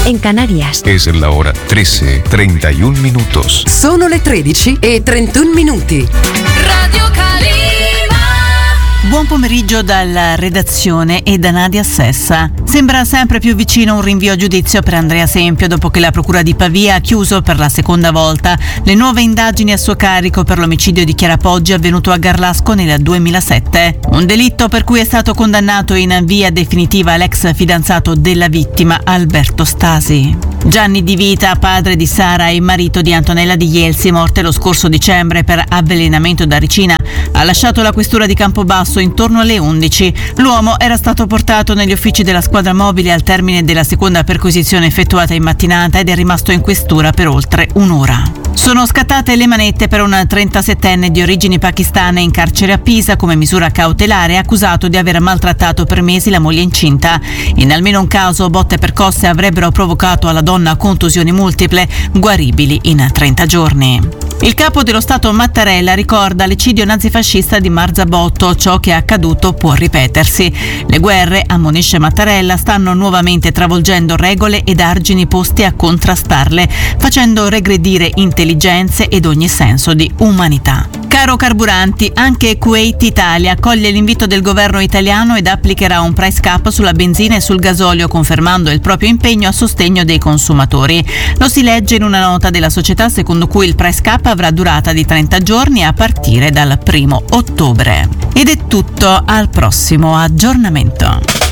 en Canarias. Es la hora 13:31 minutos. Sono le 13:31. Radio Calima. Buon pomeriggio dalla redazione e da Nadia Sessa. Sembra sempre più vicino un rinvio a giudizio per Andrea Sempio dopo che la procura di Pavia ha chiuso per la seconda volta le nuove indagini a suo carico per l'omicidio di Chiara Poggi avvenuto a Garlasco nel 2007. Un delitto per cui è stato condannato in via definitiva l'ex fidanzato della vittima, Alberto Stasi. Gianni Di Vita, padre di Sara e marito di Antonella Di Ielsi, morte lo scorso dicembre per avvelenamento da ricina, ha lasciato la questura di Campobasso intorno alle 11. L'uomo era stato portato negli uffici della squadra mobile al termine della seconda perquisizione effettuata in mattinata ed è rimasto in questura per oltre un'ora. Sono scattate le manette per un 37enne di origini pakistane in carcere a Pisa come misura cautelare, accusato di aver maltrattato per mesi la moglie incinta. In almeno un caso botte percosse avrebbero provocato alla donna contusioni multiple, guaribili in 30 giorni. Il capo dello Stato Mattarella ricorda l'eccidio nazifascista di Marzabotto: ciò che è accaduto può ripetersi. Le guerre, ammonisce Mattarella, stanno nuovamente travolgendo regole ed argini posti a contrastarle, facendo regredire intelligenze ed ogni senso di umanità. Caro carburanti, anche Kuwait Italia accoglie l'invito del governo italiano ed applicherà un price cap sulla benzina e sul gasolio, confermando il proprio impegno a sostegno dei consumatori. Lo si legge in una nota della società secondo cui il price cap avrà durata di 30 giorni a partire dal 1° ottobre. Ed è tutto, al prossimo aggiornamento.